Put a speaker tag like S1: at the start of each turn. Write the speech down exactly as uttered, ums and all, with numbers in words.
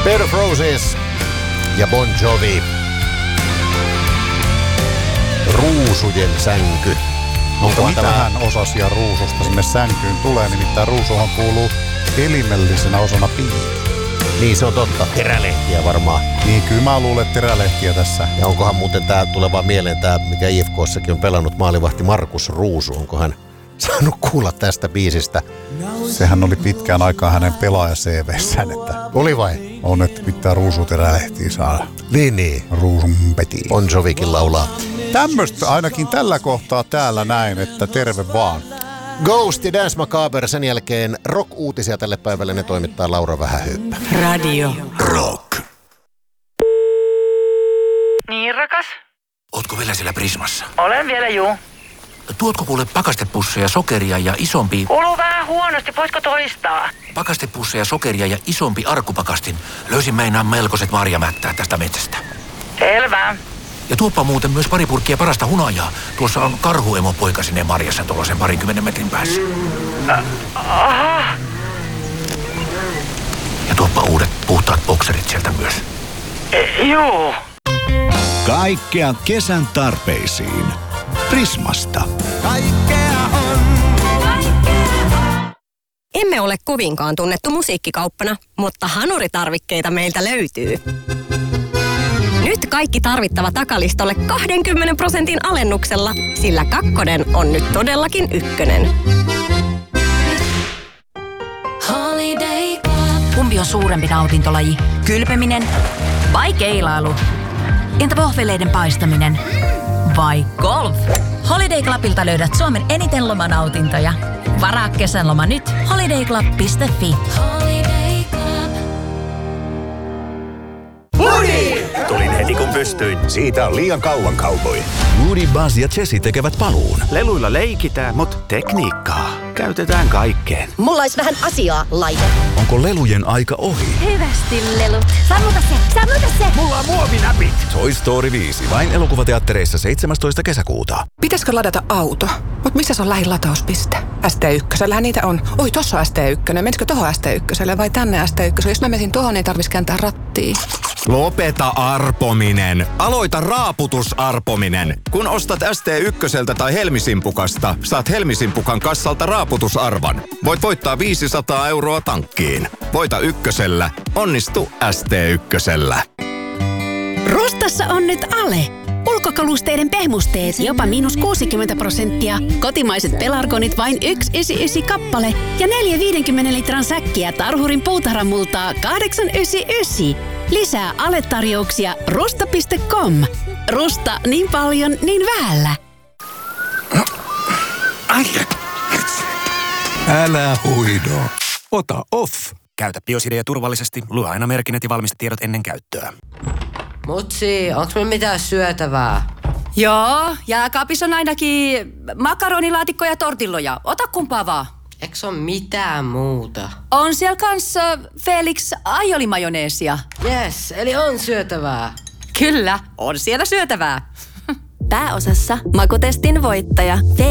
S1: Bed of Roses ja Bon Jovi. Ruusujen sänky.
S2: Onko mitähän osasia ruususta sinne sänkyyn tulee, nimittäin ruusuhan kuuluu elimellisenä osana piiriin.
S1: Niin se on totta, terälehtiä varmaan.
S2: Niin kyllä mä luulen terälehtiä tässä.
S1: Ja onkohan muuten tää tuleva mieleen tää, mikä I F K:ssakin on pelannut maalivahti Markus Ruusu, onko hän saanut kuulla tästä biisistä?
S2: Sehän oli pitkään aikaa hänen pelaaja-C V:ssään, että
S1: oli vai?
S2: On, että pitää ruusuterälehtiä saada.
S1: Niin niin.
S2: Ruusun petiin.
S1: Bon Jovikin laulaa.
S2: Tämmöistä ainakin tällä kohtaa täällä näin, että terve vaan.
S1: Ghost ja Dance Macabre, sen jälkeen rock-uutisia tälle päivälle, ne toimittaa Laura Vähähyyppä.
S3: Radio
S1: Rock.
S4: Niin, rakas?
S5: Ootko vielä siellä Prismassa?
S4: Olen vielä, juu.
S5: Tuotko kuule pakastepusseja, sokeria ja isompi...
S4: Kuuluu vähän huonosti, voisiko toistaa?
S5: Pakastepusseja, sokeria ja isompi arkkupakastin. Löysin meinaan melkoiset marjamättää tästä metsästä.
S4: Selvä.
S5: Ja tuoppa muuten myös pari purkkia parasta hunajaa. Tuossa on karhuemo poikasinen marjassa tuollaisen parinkymmenen metrin päässä.
S4: Äh, aha.
S5: Ja tuoppa uudet puhtaat bokserit sieltä myös.
S4: E, juu.
S6: Kaikkea kesän tarpeisiin. Prismasta.
S7: Kaikkea on.
S8: Emme ole kovinkaan tunnettu musiikkikauppana, mutta hanuritarvikkeita meiltä löytyy. Nyt kaikki tarvittava takalistolle kaksikymmentä prosentin alennuksella, sillä kakkonen on nyt todellakin ykkönen.
S3: Kumpi on suurempi nautintolaji? Kylpeminen vai keilailu? Entä vohveleiden paistaminen? Vai golf? Holiday Clubilta löydät Suomen eniten lomanautintoja. Varaa kesän loma nyt. holiday club piste fi.
S6: Tulin heti kun pystyin. Siitä on liian kauan cowboy. Woody, Buzz ja Jessie tekevät paluun.
S9: Leluilla leikitään, mutta tekniikkaa käytetään kaikkeen.
S10: Mulla olisi vähän asiaa, laite.
S6: Onko lelujen aika ohi?
S10: Hyvästi, lelut. Sammuta se, sammuta se.
S9: Mulla on muovinäpit.
S6: Toy Story viisi. Vain elokuvateattereissa seitsemästoista kesäkuuta.
S11: Pitäisikö ladata auto? Mut missä on lähin latauspiste? S T yksi. Niitä on. Oi, tossa on S T yksi. Menisikö tohon S T yksi vai tänne S T yksi? Jos mä menisin tohon, ei tarvitsisi kääntää rattia.
S12: Lopeta arpominen. Aloita raaputusarpominen. Kun ostat S T yksi tai Helmisimpukasta, saat Helmisimpukan kassalta raaputusarvan. Voit voittaa viisisataa euroa tankkiin. Voita ykkösellä. Onnistu S T ykkösellä.
S13: Rustassa on nyt ale. Ulkokalusteiden pehmusteet jopa miinus kuusikymmentä prosenttia. Kotimaiset pelargonit vain yksi pilkku yhdeksänkymmentäyhdeksän kappale. Ja neljä viidenkymmenen litran säkkiä Tarhurin puutarhamultaa kahdeksan pilkku yhdeksänkymmentäyhdeksän. Lisää aletarjouksia rusta piste com. Rusta niin paljon, niin vähällä.
S6: Älä huido. Ota off.
S9: Käytä Biosidea turvallisesti. Lue aina merkinnät ja valmistetiedot ennen käyttöä.
S14: Mutsi, onks me mitään syötävää?
S3: Joo, jääkaapissa on ainakin makaronilaatikkoja ja tortilloja. Ota kumpaa vaan.
S14: Eiks on mitään muuta?
S3: On siellä kanssa Felix aiolimajoneesia.
S14: Yes, eli on syötävää.
S3: Kyllä, on siellä syötävää.
S8: Pääosassa makutestin voittaja